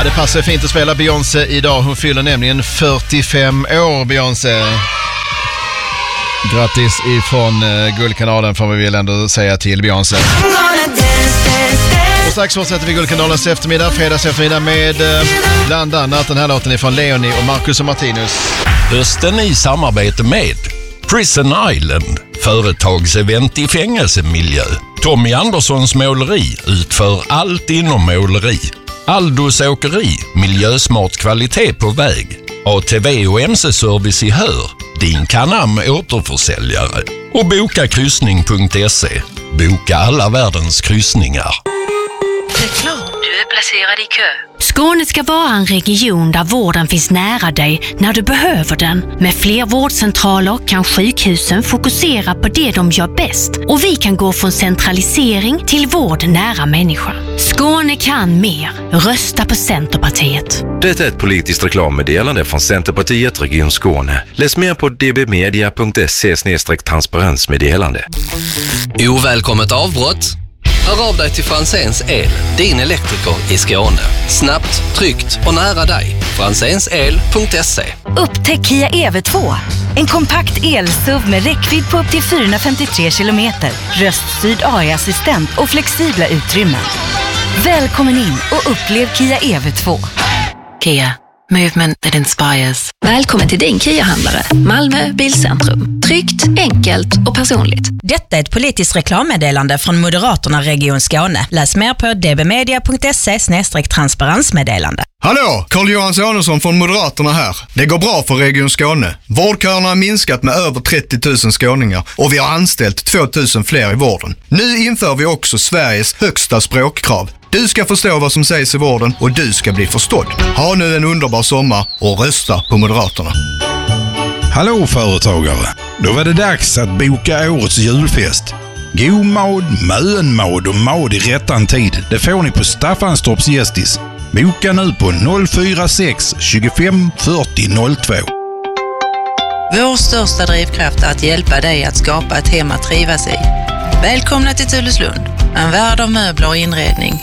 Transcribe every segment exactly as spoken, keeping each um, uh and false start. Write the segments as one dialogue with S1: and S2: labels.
S1: Ja, det passar fint att spela Beyoncé idag. Hon fyller nämligen fyrtiofem år, Beyoncé. Grattis ifrån uh, Guldkanalen får vi väl ändå säga till Beyoncé. Och strax fortsätter vi Guldkanalens eftermiddag, fredags eftermiddag med uh, bland annat den här låten ifrån Leonie och Marcus och Martinus.
S2: Hösten i samarbete med Prison Island, företagsevent i fängelsemiljö. Tommy Anderssons måleri utför allt inom måleri. Aldos åkeri, miljösmart kvalitet på väg. A T V och M C-service i Hör, din Canam återförsäljare. Och boka kryssning punkt se. Boka alla världens kryssningar.
S3: Reklam. Du är placerad i kö. Skåne ska vara en region där vården finns nära dig när du behöver den. Med fler vårdcentraler kan sjukhusen fokusera på det de gör bäst. Och vi kan gå från centralisering till vård nära människan. Skåne kan mer. Rösta på Centerpartiet.
S4: Det är ett politiskt reklammeddelande från Centerpartiet Region Skåne. Läs mer på d b media punkt se slash transparensmeddelande.
S5: Ovälkommet avbrott. Hör av dig till Franzéns El, din elektriker i Skåne. Snabbt, tryggt och nära dig. franzéns el punkt se.
S6: Upptäck Kia E V två. En kompakt el-S U V med räckvidd på upp till fyrahundrafemtiotre kilometer, röststyrd A I-assistent och flexibla utrymmen. Välkommen in och upplev Kia E V två.
S3: Kia. Movement that inspires.
S7: Välkommen till din Kia-handlare. Malmö Bilcentrum. Tryggt, enkelt och personligt.
S6: Detta är ett politiskt reklammeddelande från Moderaterna Region Skåne. Läs mer på d b media punkt se slash transparensmeddelande.
S8: Hallå, Carl-Johan Samuelsson från Moderaterna här. Det går bra för Region Skåne. Vårdköerna har minskat med över trettio tusen skåningar och vi har anställt två tusen fler i vården. Nu inför vi också Sveriges högsta språkkrav. Du ska förstå vad som sägs i vården och du ska bli förstådd. Ha nu en underbar sommar och rösta på Moderaterna.
S9: Hallå företagare, då var det dags att boka årets julfest. God mad, mönmad och mad i rättan tid. Det får ni på Staffanstorps Gästis. Boka nu på noll fyra sex tjugofem fyrtio noll två.
S10: Vår största drivkraft är att hjälpa dig att skapa ett hem att trivas i. Välkomna till Tuleslund, en värld av möbler och inredning.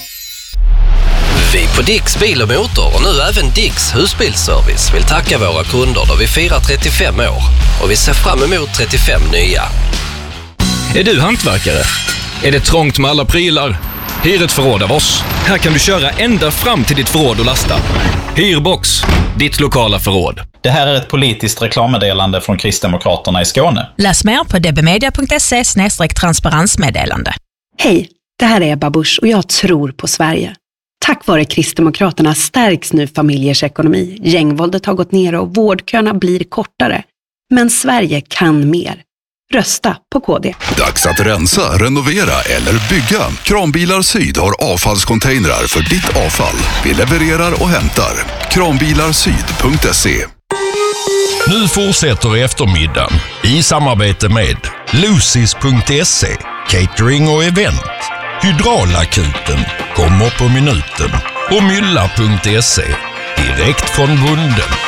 S5: Vi på Dicks Bil och Motor och nu även Dicks Husbilsservice vill tacka våra kunder då vi firar trettiofem år och vi ser fram emot trettiofem nya.
S11: Är du hantverkare? Är det trångt med alla prylar? Hyr ett förråd av oss. Här kan du köra ända fram till ditt förråd och lasta. Hyrbox, ditt lokala förråd.
S12: Det här är ett politiskt reklammeddelande från Kristdemokraterna i Skåne.
S6: Läs mer på d b media punkt se slash transparensmeddelande.
S13: Hej, det här är Ebba Busch och jag tror på Sverige. Tack vare Kristdemokraterna stärks nu familjers ekonomi. Gängvåldet har gått ner och vårdköerna blir kortare. Men Sverige kan mer. Rösta på K D.
S14: Dags att rensa, renovera eller bygga. Kranbilar Syd har avfallscontainrar för ditt avfall. Vi levererar och hämtar. kranbilarsyd punkt se.
S2: Nu fortsätter eftermiddagen i samarbete med Lucis punkt se, catering och event. Hydraulakuten kommer på minuten och mylla punkt se, direkt från bonden.